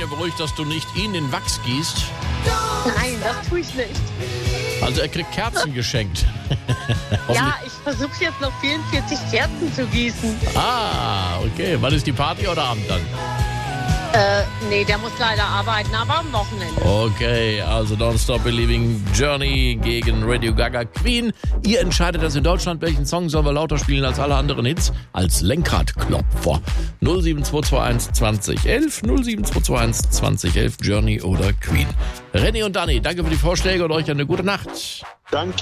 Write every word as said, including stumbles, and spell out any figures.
beruhigt, dass du nicht ihn in Wachs gießt? Nein, das tue ich nicht. Also er kriegt Kerzen geschenkt. Ja, ich versuche jetzt noch vierundvierzig Kerzen zu gießen. Ah, okay. Wann ist die Party oder Abend dann? Äh, nee, der muss leider arbeiten, aber am Wochenende. Okay, also Don't Stop Believing, Journey gegen Radio Gaga, Queen. Ihr entscheidet das in Deutschland, welchen Song sollen wir lauter spielen als alle anderen Hits? Als Lenkradklopfer. null sieben zwei zwei eins zwanzig elf, null sieben zwei zwei eins zwanzig elf, Journey oder Queen. René und Dani, danke für die Vorschläge und euch eine gute Nacht. Danke.